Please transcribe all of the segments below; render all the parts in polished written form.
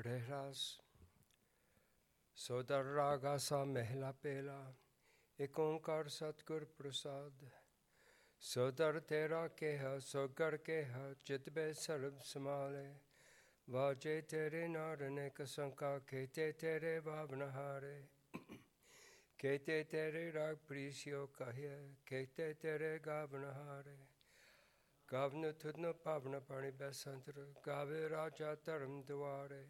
ਰਹਿਰਾਸ ਸੋਦਰ ਰਾਗ ਆਸਾ ਮਹਿਲਾ ਪਹਿਲਾ। ਏਕ ਓਂਕਾਰ ਸਤਿਗੁਰ ਪ੍ਰਸਾਦ। ਸੋਦਰ ਤੇਰਾ ਕਿਹਾ ਸੋਗਰ ਕਿਹਾ, ਚਿਤ ਬੈ ਸਰਬ ਸਮਾਲੇ। ਵਾਜੇ ਤੇਰੇ ਨਾਰ ਅਨੇਕ ਸੰਕਾ, ਖੇਤੇ ਤੇਰੇ ਭਾਵਨ ਹਾਰੇ। ਖੇਤੇ ਤੇਰੇ ਰਾਗ ਪ੍ਰੀਸਿਓ ਕਹੀਏ, ਖੇਤੇ ਤੇਰੇ ਗਾਵਨ ਹਾਰੇ। ਗਾਵਨ ਤੁਧਨ ਪਾਵਨ ਪਾਣੀ ਬੈਸੰਤਰ, ਗਾਵੇ ਰਾਜਾ ਧਰਮ ਦੁਆਰੇ।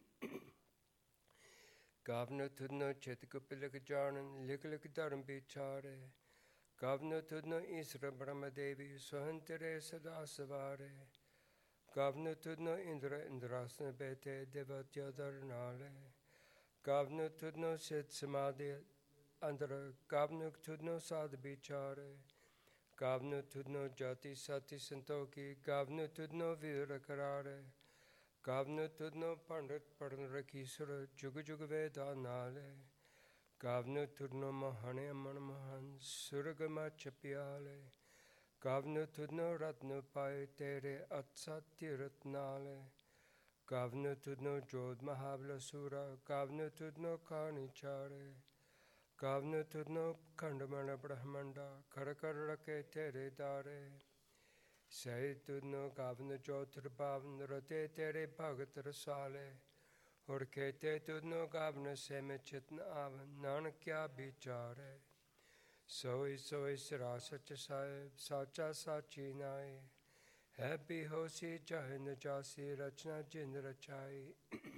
ਗਾਵਨ ਤੁਧਨ ਚਿਤ ਗੁਪ ਲਿਖ ਜਾਣਨ, ਲਿਖ ਲਿਖ ਧਰਮ ਵਿਚਾਰੇ। ਗਾਵਨ ਤੁਧਨ ਈਸਰ ਬ੍ਰਹਮ ਦੇਵੀ, ਸੋਹਨ ਤੇਰੇ ਸਦਾ ਸਵਾਰੇ। ਗਾਵਨ ਤੁਧਨ ਇੰਦਰ ਇੰਦਰਾਸਨ ਬੈਠੇ, ਦੇਵਤਿਆ ਦਰ ਨਾਲੇ। ਗਾਵਨ ਤੁਧਨ ਸਿਧ ਸਮਾਧੀ ਅੰਦਰ, ਗਾਵਨ ਤੁਧਨ ਸਾਧ ਵਿਚਾਰੇ। ਗਾਵਨ ਤੁਧਨ ਜਾਤੀ ਸਾਤੀ ਸੰਤੋਖੀ, ਗਾਵਨ ਤੁਧਨ ਵੀਰ ਕਰਾਰੇ। ਗਾਵਨ ਤੁਧਨ ਪੰਡਿਤ ਪੜਨ ਰਖੀਸੁਰ, ਜੁਗ ਜੁਗ ਵੇਦਾ ਨਾਲੇ। ਗਾਵਨ ਤੁਧਨ ਮਹਾਨ ਅਮਨ ਮਹਾਨ, ਸੁਰਗ ਮਛ ਪਿਆਲੇ। ਗਾਵਨ ਤੁਧਨ ਰਤਨ ਪਾਏ, ਤੇਰੇ ਅਤਸਾ ਤੀਰਥ ਨਾਲੇ। ਗਾਵਨ ਤੁਧਨ ਜੋਧ ਮਹਾਬਲ ਸੂਰਾ, ਗਾਵਨ ਤੁਧਨ ਖਾਣੀ ਚਾਰੇ। ਗਾਵਨ ਤੁਧਨ ਖੰਡਮਣ ਬ੍ਰਹਮੰਡਾ, ਕਰ ਕਰ ਰਖੇ ਤੇਰੇ ਦਾਰੇ। ਸਹਿ ਤੁਧਨ ਗਾਵਨ ਜੋਤਿਰ ਪਾਵਨ, ਰਤੇ ਤੇਰੇ ਭਗਤ ਰਸਾਲੇ। ਹੁਰ ਖੇਤੇ ਤੁਧਨ ਗਾਵਨ ਸਹਿਮ ਚਿਤਨ ਆਵਨ, ਨਾਨਕ ਕਿਆ ਵਿਚਾਰੇ। ਸੋਈ ਸੋਈ ਸਿਰਾ ਸਚ ਸਾਹਿਬ, ਸਾਚਾ ਸਾਚੀ ਨਾਏ। ਹੈ ਵੀ ਹੋਸੀ ਚਾਹੇ ਨ ਜਾਸੀ, ਰਚਨਾ ਜਿਨ ਰਚਾਈ।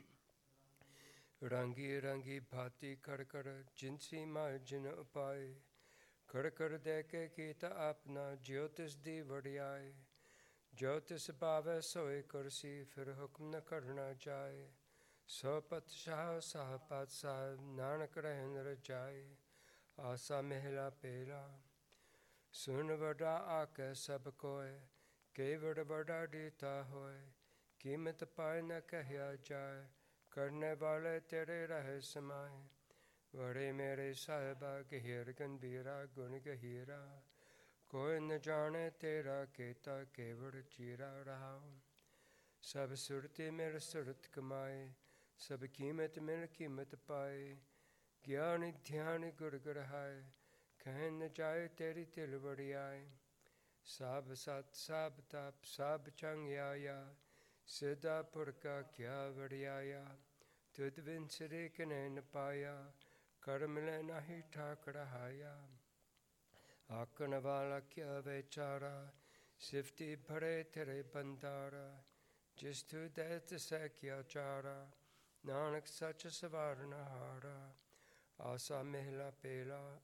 ਰੰਗੀ ਰੰਗੀ ਭਾਤੀ ਕਰ ਕਰ, ਜਿਨਸੀ ਮਾਇ ਜਿਨ ਉਪਾਏ। ਕਰ ਕਰ ਦੇ ਕੇ ਕੀਤਾ ਆਪਣਾ, ਜਿਉ ਤਿਸ ਦੀ ਵਡਿਆਈ। ਜੋ ਤਿਸ ਭਾਵੈ ਸੋਈ ਕੁਰਸੀ, ਫਿਰ ਹੁਕਮ ਨ ਕਰਨਾ ਜਾਏ। ਸੋ ਪਤ ਸ਼ਾਹ ਸਾਹ ਪਤ ਸਾਹਿਬ, ਨਾਨਕ ਰਹਿਨ ਰਜਾਈ। ਆਸਾ ਮਹਿਲਾ ਪਹਿਲਾ। ਸੁਨ ਵਡਾ ਆਖੈ ਸਭ ਕੋਇ, ਕੇਵੜ ਵਡਾ ਡੀਤਾ ਹੋਇ। ਕੀਮਤ ਪਾਇ ਨ ਕਹਿਆ ਜਾਏ, ਕਰਨੇ ਵਾਲੇ ਤੇਰੇ ਰਹਿ ਸਮਾਏ। ਵੜੇ ਮੇਰੇ ਸਾਹਿਬਾ ਗਹੀਰ ਗੰਭੀਰਾ, ਗੁਣ ਗਹੀਰਾ। ਕੋਈ ਨ ਜਾਣੇ ਤੇਰਾ ਕੀਤਾ, ਕੇਵੜ ਚੀਰਾ ਰਹਾਉ। ਸਭ ਸੁਰਤੀ ਮਿਲ ਸੁਰਤ ਕਮਾਏ, ਸਭ ਕੀਮਤ ਮਿਲ ਕੀਮਤ ਪਾਏ। ਗਿਆਨ ਧਿਆਨ ਗੁਰ ਗ੍ਰਹਾਏ, ਕਹਿ ਨ ਜਾਏ ਤੇਰੀ ਤਿਲ ਵਡਿਆਈ। ਸਭ ਸਤ ਸਭ ਤਪ ਸਭ ਚੰਗਿਆਇਆ, ਸਿਧਾ ਪੁਰਖਾ ਕਿਆ ਵਡਿਆਇਆ। ਤੁਧ ਬਿਨ ਸਿਰੇ ਕਿਨੈ ਨ ਪਾਇਆ, ਕਰ ਮਿਲੈ ਨਾਹੀ ਠਾਕ ਰਹਾਇਆ। ਆਖਣ ਵਾਲਾ ਕਿਆ ਵਿਚਾਰਾ, ਸਿਫਤੀ ਭਰੇ ਤੇਰੇ ਬੰਦਾਰਾ। ਜਿਸ ਤੂੰ ਦੇ ਤਿਸੈ ਕਿਆ ਚਾਰਾ, ਨਾਨਕ ਸੱਚ ਸਵਾਰਨ ਹਾਰਾ। ਆਸਾ ਮਹਿਲਾ ਪਹਿਲਾ।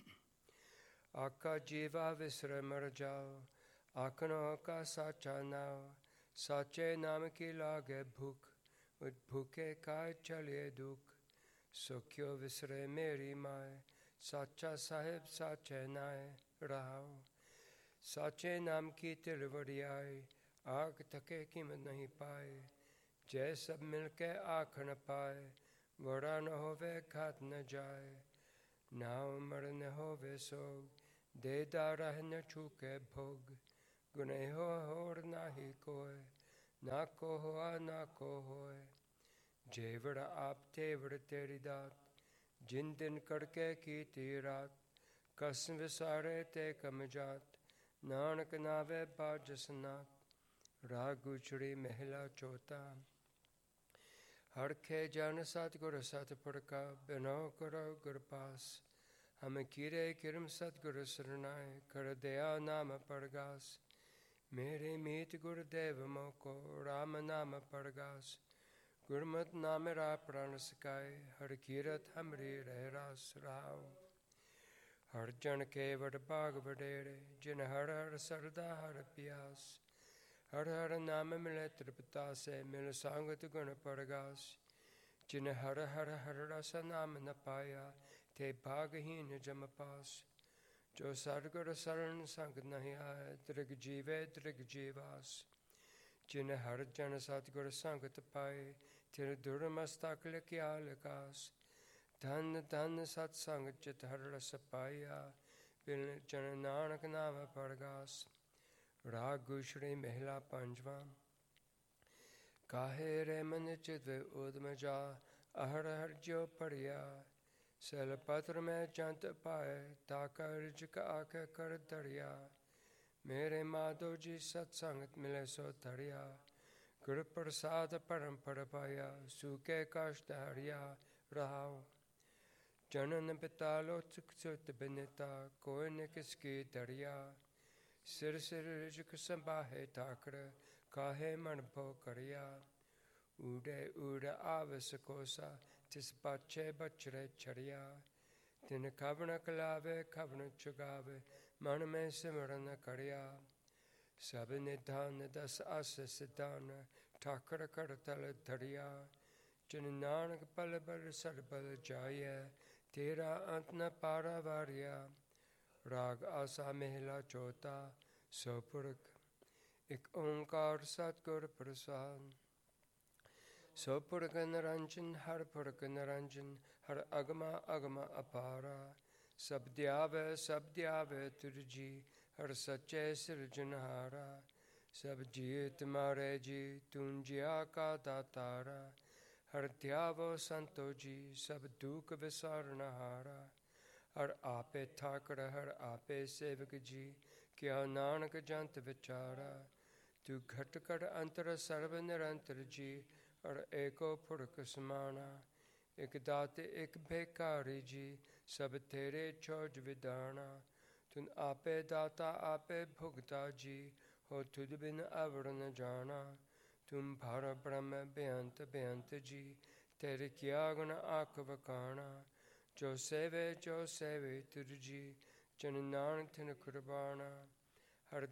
ਆਖਾ ਜੀਵਾ ਵਿਸਰੈ ਮਰ ਜਾਉ, ਆਖਣੋ ਕਾ ਸਾਚਾ ਨਾਉ। ਸਾਚੇ ਨਾਮ ਕੀ ਲਾਗੇ ਭੁਖ, ਭੁਖੇ ਖਾਏ ਚਲਿਏ ਦੁਖ। ਸੁਖਿਓ ਵਿਸਰੇ ਮੇਰੀ ਮਾਏ, ਸਾਚਾ ਸਾਹਿਬ ਸਾਚੇ ਨਾਏ ਰਹਾਉ। ਸਾਚੇ ਨਾਮ ਕੀ ਤਿਲ ਵਡਿਆਈ, ਆਖ ਥਕੇ ਕੀਮਤ ਨਹੀਂ ਪਾਏ। ਜੈ ਸਭ ਮਿਲ ਕੇ ਆਖ ਨ ਪਾਏ, ਵਡਾ ਨ ਹੋਵੇ ਘਾਤ ਨ ਜਾਏ। ਨਾਉ ਮਰ ਨ ਹੋਵੇ ਸੋਗ, ਦੇਦਾ ਰਹਿ ਨ ਚੁਕੇ ਭੋਗ। ਗੁਨੇ ਹੋ ਹੋਰ ਨਾਹੀ ਕੋਇ, ਨਾ ਕੋ ਹੋਆ ਨਾ ਕੋ ਹੋਏ। ਜੇ ਵੜ ਆਪ ਤੇ ਵੜ ਤੇਰੀ ਦਾਤ, ਜਿਨ ਦਿਨ ਕੜਕੇ ਕੀਤੀ ਰਾਤ। ਕਸਮ ਵਿਸਾਰੇ ਤੇ ਕਮ ਜਾਤ, ਨਾਨਕ ਨਾਵੇ ਬਾਜਸ ਨਾਥ। ਰਾਗ ਗੁਚੜੀ ਮਹਿਲਾ ਚੌਥਾ। ਹਰਖੇ ਜਨ ਸਤਿਗੁਰ ਸਤਿਪੁਰਖਾ, ਬਿਨੋ ਕਰੋ ਗੁਰ ਪਾਸ। ਹਮ ਕੀਰੇ ਕਿਰਮ ਸਤਿਗੁਰ ਸਰਨਾਏ, ਕਰ ਦਇਆ ਨਾਮ ਪਰਗਾਸ। ਮੇਰੇ ਮੀਤ ਗੁਰਦੇਵ ਮੋਕੋ, ਰਾਮ ਨਾਮ ਪਰਗਾਸ। ਗੁਰਮਤਿ ਨਾਮ ਮੇਰਾ ਪ੍ਰਾਨ ਸਕਾਏ, ਹਰ ਕੀਰਤ ਹਮਰੀ ਰਹਿ ਰਾਸ ਰਹਾਉ। ਹਰ ਜਨ ਕੇ ਵਡ ਭਾਗ ਵਡੇਰੇ, ਜਿਨ ਹਰ ਹਰ ਸਰਦਾ ਹਰ ਪਿਆਸ। ਹਰ ਹਰ ਨਾਮ ਮਿਲੇ ਤ੍ਰਿਪਤਾਸੇ, ਮਿਲ ਸੰਗਤ ਗੁਣ ਪਰਗਾਸ। ਜਿਨ ਹਰ ਹਰ ਹਰ ਰਸ ਨਾਮ ਨ ਪਾਇਆ, ਤੇ ਭਾਗਹੀਨ ਜਮ ਪਾਸ। ਜੋ ਸਤਿਗੁਰ ਸਰਣ ਸੰਗ ਨਹੀਂ ਆਏ, ਦ੍ਰਿਗ ਜੀਵੇ ਦ੍ਰਿਗ ਜੀਵਾਸ। ਜਿਨ ਹਰ ਜਨ ਸਤਿਗੁਰ ਸੰਗਤ ਪਾਏ, ਤਿਨ ਦੁਰ ਮਸਤਕ ਲਿਖਿਆ ਲਿਖਾਸ। ਧਨ ਧਨ ਸਤ ਸੰਗ ਚਿਤ ਹਰ ਰਸ ਪਾਇਆ, ਬਿਨ ਜਨ ਨਾਨਕ ਨਾਮ ਪਰਗਾਸ। ਰਾਗ ਗੁਸ਼ੜੀ ਮਹਿਲਾ ਪੰਜਵਾਂ। काहे रे मन चित्वे उद्म जा अहर हर जो पड़िया सल पत्र में चंत पाए ताका रिजक आके कर दरिया मेरे माधो जी सत्संगत मिले सो धरिया गुरु प्रसाद परम पड़ पाया सूखे कष्ट हरिया रहाओ जनन पिता लो सुत बिनिता कोई न किसकी दरिया सिर सिर रिजक संभाहे ठाकर काहे मन भो करिया उड़े उड़ आवस कोसा तिस पाछे बचरे छड़िया तिन खबन कलावे खबन चुगावे मन में सिमरन करिया सब निधान दस आस सिद्धान ठाकर कर तल धरिया जिन नानक पल बल सरबल जाय तेरा अंत न पारा वारिया राग आसा महिला चौथा सौपुरख एक ओंकार सतगुर प्रसाद सौपुरख निरंजन हर पुरख निरंजन हर अगमा अगमा अपारा सब द्यावे तुरजी हर सच्चे सिरजनहारा सब जिये तुम्हारे जी तुम जिया का दातारा हर ध्यावो संतो जी सब दुख विसारनहारा हर आपे ठाकर हर आपे सेवक जी क्या नानक जंत विचारा तू घट कर अंतर सर्व निरंतर जी और एको पुरख समाना एक दाते एक भिखारी जी सब तेरे चौज विदाना तुम आपे दाता आपे भुगता जी हो तुद बिन अवर न जाना तुम भर ब्रह्म बेअंत जी तेरे क्या गुण आख बकाना जो सेवे तुर जी जन नानक थिन कुर्बाना हर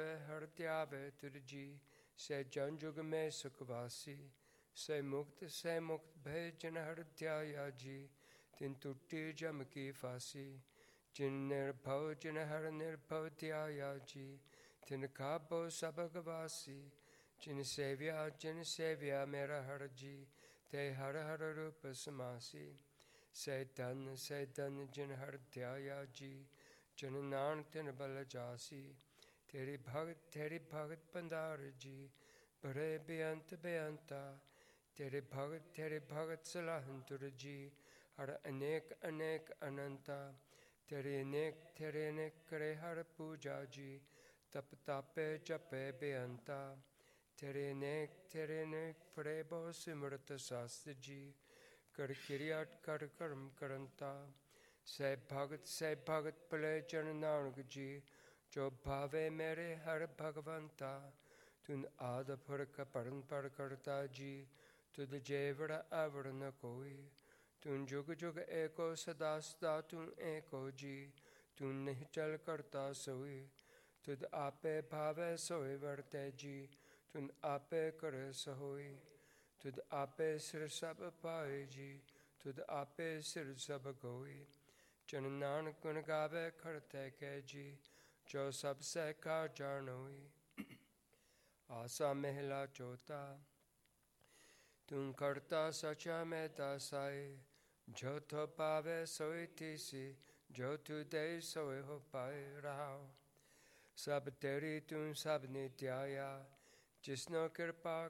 त्यावे तुर जी से जन जुग में सुखवासी से मुक्त भय जन हर ध्याया जी तिन टूटी जम की फांसी जिन निर्भव जिन हर निर्भव ध्याया जी तिन खाबो सब गवासी जिन सेव्या मेरा हर जी ते हर हर रूप समासी से धन जिन हर ध्याया जी जन नानक तिन बल जासी तेरी भगत पंदार जी बड़े बेअंता तेरे भगत सलाहंतुर जी हर अनेक अनंता तेरे अनेक करे हर पूजा जी तप तापे जपे बेअंता तेरे अनेक पड़े बहु सिमरत शास्त्र जी कर क्रिया कर कर्म करंता से भगत पले चरण नानक जी जो भावे मेरे हर भगवंता तुम आद फुरक परन पर करता जी तुद जेवड़ अवड़ न कोई तुम जुग जुग एको सदा सदा तुम एको जी तुम नहीं चल करता सोई तुद आपे भावे सोए वर्ते जी तुम आपे कर सहोई तुद आपे सिर सब पाए जी तुद आपे सिर सब गोई जन नानक गुण गावे खड़ते के जी जो सबसे का जानोई आसा महिला चौथा तुम करता सचा में दासाए जो तो पावे सोई तीसी जो तू दे सोए हो पाए रहाओ सब तेरी तुम सब ने त्याया जिसनो कृपा